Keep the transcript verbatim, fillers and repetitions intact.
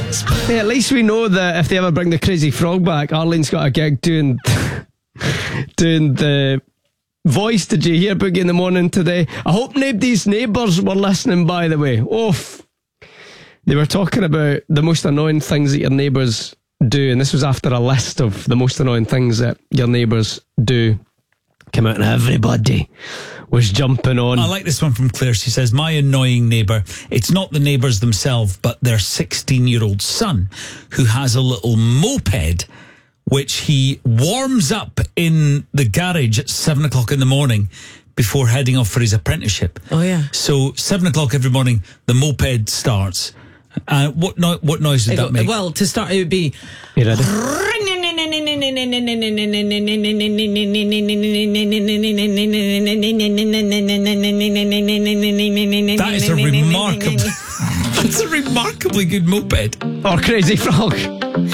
Yeah, at least we know that if they ever bring the Crazy Frog back, Arlene's got a gig doing doing the voice. Did you hear Boogie in the Morning today? I hope nobody's neighbours were listening, by the way. Oof. They were talking about the most annoying things that your neighbours do, and this was after a list of the most annoying things that your neighbours do came out, and everybody was jumping on. I like this one from Claire. She says, my annoying neighbour, it's not the neighbours themselves, but their sixteen-year-old son, who has a little moped which he warms up in the garage at seven o'clock in the morning before heading off for his apprenticeship. Oh, yeah. So seven o'clock every morning, the moped starts. Uh, what, no- what noise did that make? Well, to start, it would be... You ready? That is a remarkable... That's a remarkably good moped. Or Crazy Frog.